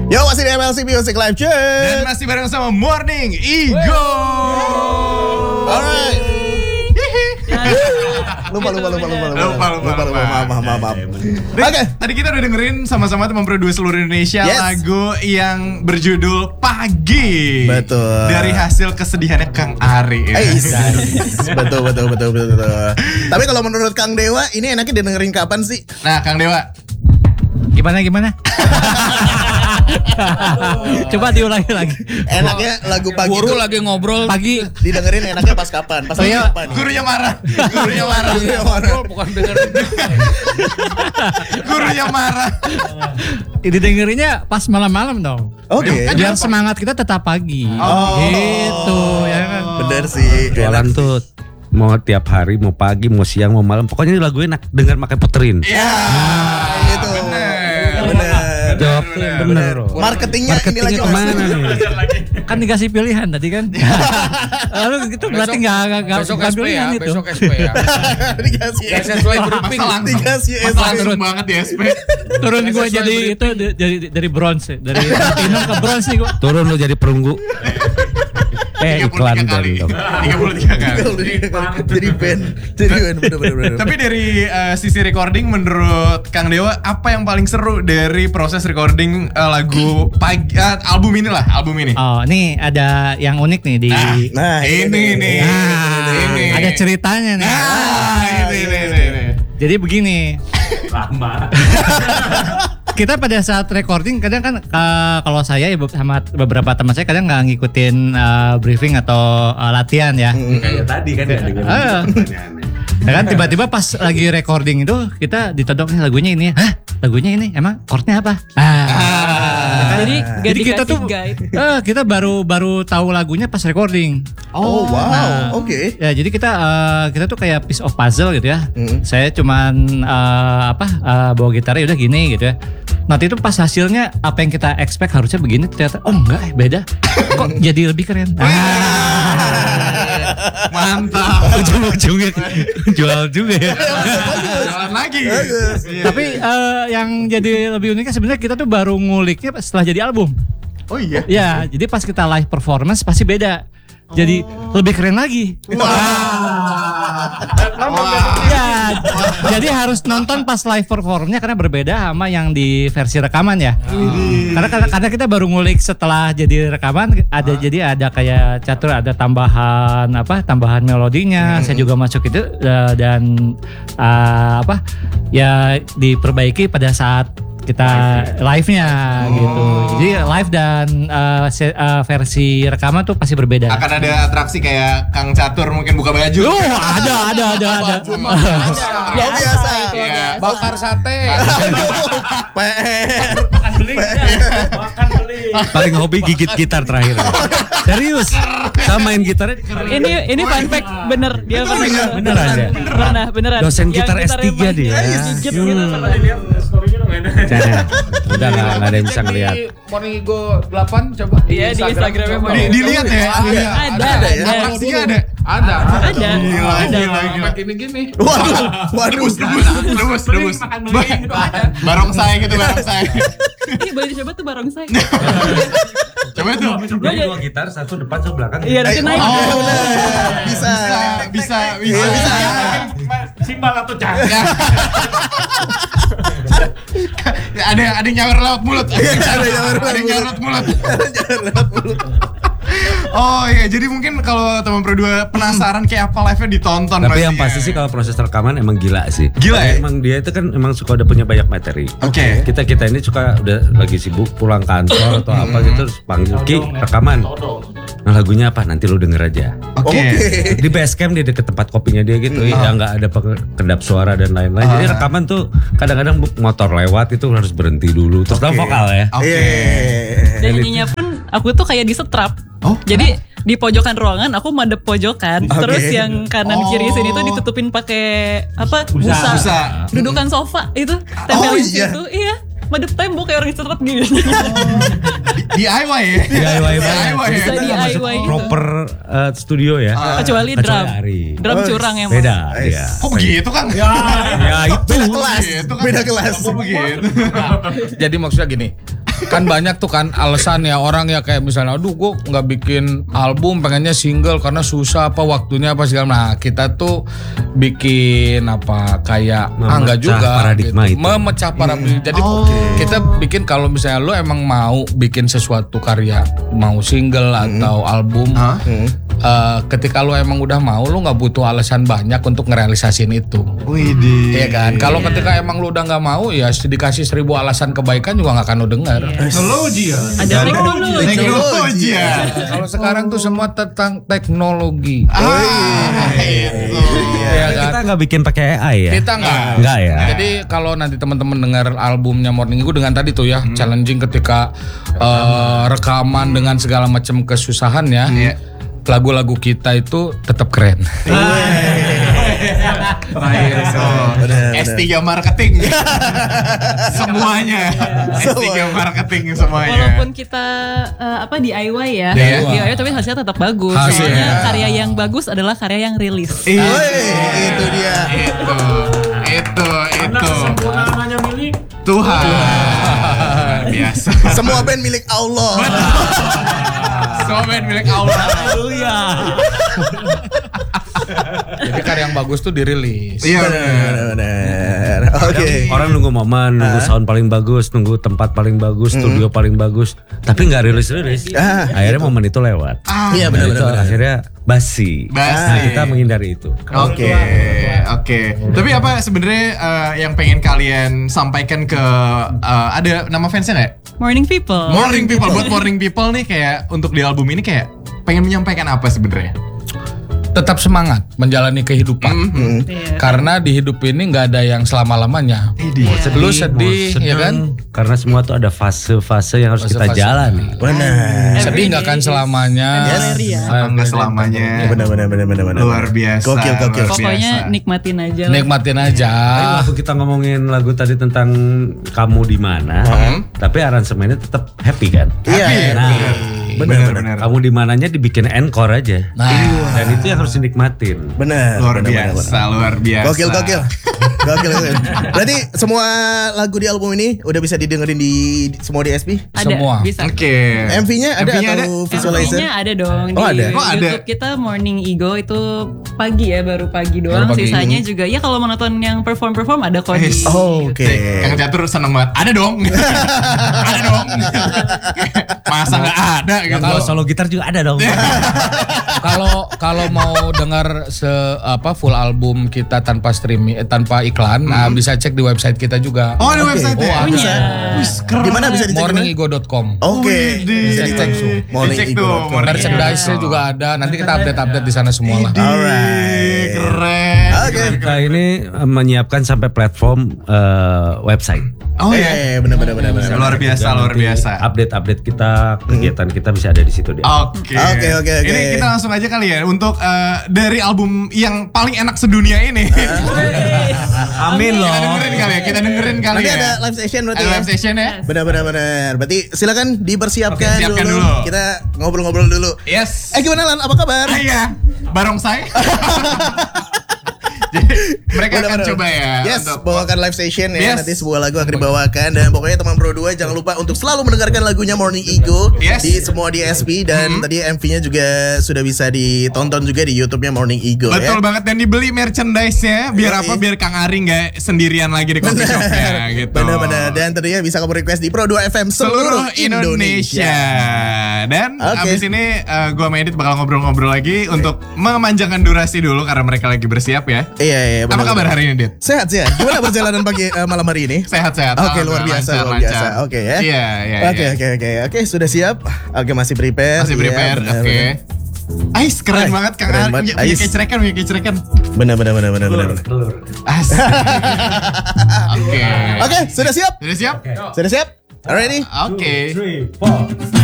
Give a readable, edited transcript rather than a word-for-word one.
Yo, masih di MLC Music Live Chat. Dan masih bareng sama Morning Ego. Alright. Lupa. Maaf. Oke, tadi kita udah dengerin sama-sama teman produser seluruh Indonesia lagu yang berjudul Pagi. Betul. Dari hasil kesedihannya Kang Ari. Betul. Tapi kalau menurut Kang Dewa, ini enaknya dengerin kapan sih? Nah, Kang Dewa, Gimana? Coba diulangi lagi. Enaknya lagu pagi. Guru lagi ngobrol Pagi. Didengerin enaknya pas kapan? Pas kapan? gurunya marah. bukan dengerin. Gurunya marah. Ini dengerinnya pas malam-malam dong. Oke. Biar semangat kita tetap pagi. Gitu ya kan. Bener sih. Jualan tuh mau tiap hari, mau pagi, mau siang, mau malam. Pokoknya lagu enak, denger makai puterin. Iya. Itu. Bener. Jawab bener. Marketingnya ini lagi kemana nih? Kan dikasih pilihan tadi kan. Lalu itu berarti nggak Besok bukan SP pilihan ya, itu. besok SP ya. Dikasih Gak sesuai briefing. Dikasih Langsung banget di SP. Turun gue jadi itu dari bronze, dari platinum ke bronze nih gue. Turun lu jadi perunggu. Iklan 33 kali. dong. 33 kali. Jadi band bener. Tapi dari sisi recording menurut Kang Dewa apa yang paling seru dari proses recording lagu pagi album ini. Oh, nih ada yang unik nih di. Nah, ini. Ada ceritanya nih. Ini. Jadi begini. Lama. Kita pada saat recording kadang kan kalau saya sama beberapa teman saya kadang nggak ngikutin briefing atau latihan ya. Kayak tadi kan ya dengan pertanyaannya. Ya kan tiba-tiba pas lagi recording itu kita ditodok nih lagunya ini. Hah? Lagunya ini emang chordnya apa? Jadi kita tuh guide. kita baru tahu lagunya pas recording. Oh wow, oke. Ya jadi kita tuh kayak piece of puzzle gitu ya. Saya cuman bawa gitarnya udah gini gitu ya. Nanti itu pas hasilnya apa yang kita expect harusnya begini ternyata enggak beda. Kok jadi lebih keren. Mantap. Ujung-ujungnya jual juga ya. Jalan lagi. Tapi yang jadi lebih uniknya sebenarnya kita tuh baru nguliknya setelah jadi album. Oh iya. Ya, jadi pas kita live performance pasti beda. Jadi lebih keren lagi. Ya, jadi harus nonton pas live performnya karena berbeda sama yang di versi rekaman ya. Karena kita baru ngulik setelah jadi rekaman jadi ada kayak catur, ada tambahan melodinya. Saya juga masuk itu dan ya diperbaiki pada saat kita live-nya gitu. Jadi live dan versi rekaman tuh pasti berbeda. Akan ada atraksi kayak Kang Catur mungkin buka baju. Ada. Biasa. Iya. Bakar sate. PR. Paling hobi gigit gitar terakhir. Serius. Sama main gitarnya. Ini fun fact bener dia pernah. Beneran ya? Beneran. Dosen Yang gitar S3 gitarnya dia. gigit gitu. Udah nggak ada yang bisa ngeliat. Morning Ego 8 coba. Iya di Instagramnya coba. Dilihat ya. Ada. Atraksinya ada. Ada. Gila. Gini. Waduh. Debus. Barongsai gitu, barongsai. Ini boleh dicoba tuh barongsai. Coba tuh. Jadi dua gitar, satu depan, satu belakang. Iya nanti naik. Bisa. Simbal atau cah. Ada nyawer lewat mulut. Ada nyawer lewat mulut. Oh iya, jadi mungkin kalau teman berdua penasaran kayak apa live-nya ditonton. Tapi yang pasti sih kalau proses rekaman emang gila sih. Gila ya? Emang dia itu kan emang suka udah punya banyak materi. Oke. Kita ini suka udah lagi sibuk pulang kantor atau apa gitu terus panggil Ki rekaman. Nah lagunya apa? Nanti lu denger aja. Oke. Di basecamp dia deket tempat kopinya dia gitu. Ya nggak ada kedap suara dan lain-lain. Jadi rekaman tuh kadang-kadang motor lewat itu harus berhenti dulu. Terus vokal ya. Oke. Dan nyanyinya pun aku tuh kayak disetrap. Jadi di pojokan ruangan aku madep pojokan, terus yang kanan kiri sini tuh ditutupin pakai busa. Dudukan sofa itu tempelin situ, iya. Madep tembok kayak orang disetrap gitu. DIY ya? DIY banget. Bisa DIY gitu. Proper studio ya. Kecuali drum. Curang emang. Beda. Ya. Kok begitu Kang? Ya itu. Beda kelas. Begitu. Begitu. Jadi maksudnya gini, Kan banyak tuh kan alasan ya orang ya kayak misalnya aduh gue nggak bikin album pengennya single karena susah apa waktunya apa segala. Nah kita tuh bikin apa kayak enggak Memecah juga paradigma gitu. itu. Memecah paradigma. Jadi kita bikin kalau misalnya lu emang mau bikin sesuatu karya mau single atau album ketika lu emang udah mau lu nggak butuh alasan banyak untuk ngerealisasin itu. Widih. Iya kan? Kalau ketika emang lu udah nggak mau ya dikasih 1000 alasan kebaikan juga nggak akan lu dengar. Teknologi ya. Ada teknologi. Teknologi ya. Kalau sekarang tuh semua tentang teknologi. Itu. Iya kan? Kita nggak bikin pakai AI ya? Kita Nggak ya? Jadi kalau nanti teman-teman dengar albumnya Morning Igu dengan tadi tuh ya challenging ketika rekaman dengan segala macam kesusahannya, lagu-lagu kita itu tetap keren. S3 marketing. Semuanya. S3 marketing semuanya. Walaupun kita DIY ya, DIY tapi hasilnya tetap bagus. Hasilnya. Soalnya karya yang bagus adalah karya yang rilis. Itu dia. Itu. Tuhan. Biasa. Semua band milik Allah. Semua band milik Allah. Jadi karya yang bagus tuh dirilis. Iya. Benar. Oke. Orang nunggu momen, nunggu sound paling bagus, nunggu tempat paling bagus, studio paling bagus, tapi nggak rilis. Akhirnya momen itu lewat. Iya Nah, itu benar. akhirnya basi. Basi. Nah, kita menghindari itu. Oke. Tapi apa sebenarnya yang pengen kalian sampaikan ke ada nama fansnya nggak? Morning People. Morning People. Buat Morning People nih kayak untuk di album ini kayak pengen menyampaikan apa sebenarnya? Tetap semangat menjalani kehidupan. Iya. Karena di hidup ini nggak ada yang selama-lamanya. Lu sedih, mau ya kan? Karena semua tuh ada fase-fase yang harus kita Fase-fase. jalani. Benar. Sedih nggak akan selamanya. Enggak selamanya. Benar. Luar biasa. Gokil. luar Pokoknya biasa. nikmatin aja lah. Nikmatin aja. Waktu kita ngomongin lagu tadi tentang kamu di mana, tapi aransemennya tetap happy kan? Iya. Nah, Benar. kamu di mananya dibikin encore aja. Nah, Dan itu yang harus dinikmatin. Benar. Luar biasa. Gokil. Berarti semua lagu di album ini udah bisa didengerin di semua DSP? Ada, semua. bisa. Oke. MV-nya ada MV-nya atau visualizer? MV-nya ada dong Oh, di ada. Oh, ada. YouTube kita Morning Ego itu pagi ya, baru pagi doang. Baru pagi. Sisanya juga ya kalau mau nonton yang perform ada kok di Oh, oke. Kang Catur seneng banget. Ada dong. Ada dong. Masa nggak ada gitu. Kalau solo gitar juga ada dong. Kalau mau dengar full album kita tanpa streaming tanpa iklan, nah bisa cek di website kita juga. Oh, ada website ya? ada. Bisa. Di mana bisa dicek? morningigo.com. Oke. Bisa dicek. Dicek tuh. Merchandise-nya juga ada. Nanti kita update di sana semua lah. Alright. Keren. Oke. Kita ini menyiapkan sampai platform website. Oh ya. Benar. Luar biasa. Update kita, kegiatan kita bisa ada di situ dia. Oke. Oke. Ini kita langsung aja kali ya untuk dari album yang paling enak sedunia ini. Amin loh. Kita dengerin kali Nanti ya. ada live session berarti Ada ya? live session ya. Benar. Berarti silakan dipersiapkan Oke, siapkan dulu. dulu. Kita ngobrol-ngobrol dulu. Yes. Gimana Lan? Apa kabar? Iya. Barongsai. Jadi mereka akan Benar. coba ya. Yes, untuk- bawakan live session ya. Yes. Nanti sebuah lagu akan dibawakan. Dan pokoknya teman Pro 2 jangan lupa untuk selalu mendengarkan lagunya Morning Ego Yes. di semua DSP. Dan tadi MV-nya juga sudah bisa ditonton juga di YouTube-nya Morning Ego Betul ya. banget, dan dibeli merchandise-nya biar Yoi. apa? Biar Kang Ari nggak sendirian lagi di coffee shop-nya gitu. Benar. Dan tentunya bisa kamu request di Pro 2 FM Seluruh Indonesia. Dan Oke. abis ini gua sama Edit bakal ngobrol-ngobrol lagi untuk memanjangkan durasi dulu karena mereka lagi bersiap ya. Iya. Apa kabar hari ini, Dit? Sehat. Gimana perjalanan pagi malam hari ini? Sehat-sehat. Oke, luar biasa. Lancar. Oke ya. Iya. Oke, sudah siap. Oke, masih prepare. Masih prepare. Iya, Oke. Ais, keren banget Kang keren Ari. banget, Punya Ais. kecrekan. Benar. Asik. Oke. Oke, sudah siap? Sudah siap? Sudah siap? Alrighty? Oke. 3, 4.